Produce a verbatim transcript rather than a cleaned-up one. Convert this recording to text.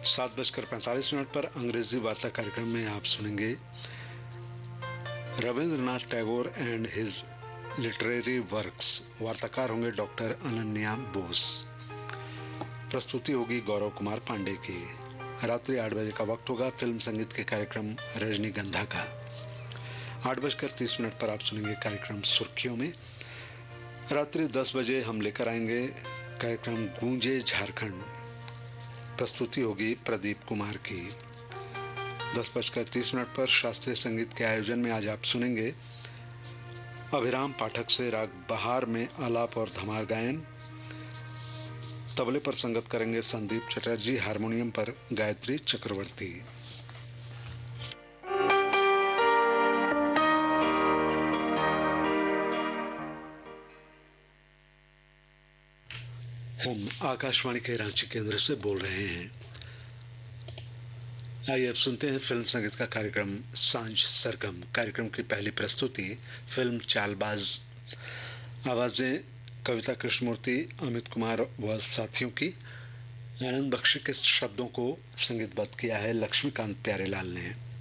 सात बजकर पैंतालीस मिनट पर अंग्रेजी वार्ता कार्यक्रम में आप सुनेंगे Rabindranath Tagore and his literary works. वार्ताकार होंगे डॉक्टर अनन्या बोस। प्रस्तुति होगी गौरव कुमार पांडे की। रात्रि आठ बजे का वक्त होगा फिल्म संगीत के कार्यक्रम रजनीगंधा का। आठ बजकर तीस मिनट पर आप सुनेंगे कार्यक्रम सुर्खियों में। रात्रि दस बजे हम लेकर आएंगे कार्यक्रम गूंजे झारखंड। प्रस्तुति होगी प्रदीप कुमार की। दस बजकर तीस मिनट पर शास्त्रीय संगीत के आयोजन में आज आप सुनेंगे अभिराम पाठक से राग बहार में आलाप और धमार गायन। तबले पर संगत करेंगे संदीप चटर्जी, हारमोनियम पर गायत्री चक्रवर्ती। हम आकाशवाणी के रांची केंद्र से बोल रहे हैं। आइए अब सुनते हैं फिल्म संगीत का कार्यक्रम सांझ सरगम। कार्यक्रम की पहली प्रस्तुति फिल्म चालबाज। आवाजें कविता कृष्णमूर्ति, अमित कुमार व साथियों की। आनंद बख्शी के शब्दों को संगीतबद्ध किया है लक्ष्मीकांत प्यारेलाल ने।